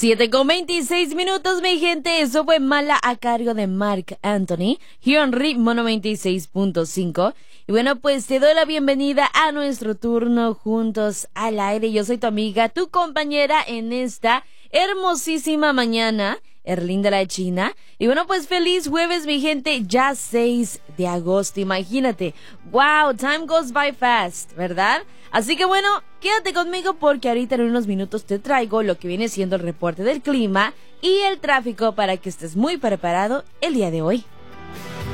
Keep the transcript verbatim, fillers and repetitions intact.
siete con veintiséis minutos, mi gente. Eso fue Mala a cargo de Marc Anthony, here on Ritmo noventa y seis punto cinco. Y bueno, pues te doy la bienvenida a nuestro turno juntos al aire. Yo soy tu amiga, tu compañera en esta hermosísima mañana, Erlinda la China. Y bueno, pues feliz jueves, mi gente, ya seis de agosto, imagínate. Wow, time goes by fast, ¿verdad? Así que bueno, quédate conmigo porque ahorita en unos minutos te traigo lo que viene siendo el reporte del clima y el tráfico para que estés muy preparado el día de hoy.